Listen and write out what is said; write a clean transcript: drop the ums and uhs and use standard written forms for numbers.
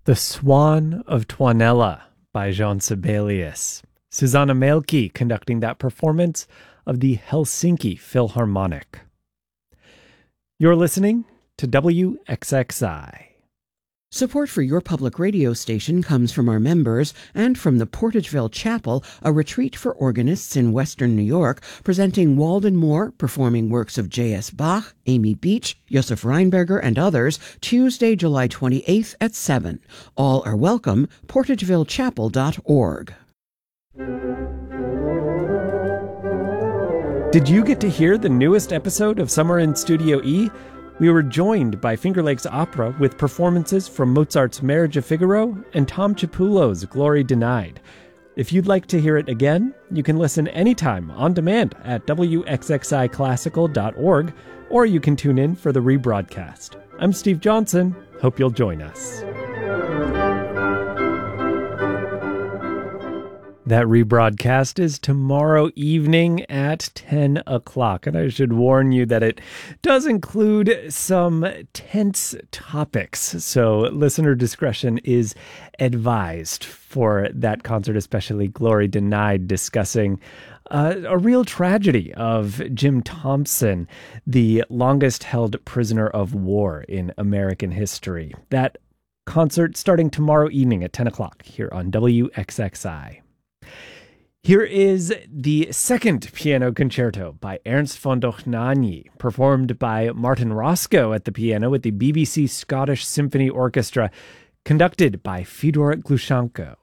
The Swan of Tuonela by Jean Sibelius. Susanna Mielke conducting that performance of the Helsinki Philharmonic. You're listening to WXXI. Support for your public radio station comes from our members and from the Portageville Chapel, a retreat for organists in Western New York, presenting Walden Moore performing works of J.S. Bach, Amy Beach, Josef Reinberger, and others, Tuesday, July 28th at 7. All are welcome, portagevillechapel.org. Did you get to hear the newest episode of Summer in Studio E? We were joined by Finger Lakes Opera with performances from Mozart's Marriage of Figaro and Tom Chiapullo's Glory Denied. If you'd like to hear it again, you can listen anytime on demand at wxxiclassical.org, or you can tune in for the rebroadcast. I'm Steve Johnson. Hope you'll join us. That rebroadcast is tomorrow evening at 10 o'clock, and I should warn you that it does include some tense topics, so listener discretion is advised for that concert, especially Glory Denied, discussing a real tragedy of Jim Thompson, the longest-held prisoner of war in American history. That concert starting tomorrow evening at 10 o'clock here on WXXI. Here is the second piano concerto by Ernst von Dohnanyi, performed by Martin Roscoe at the piano with the BBC Scottish Symphony Orchestra, conducted by Fyodor Glushenko.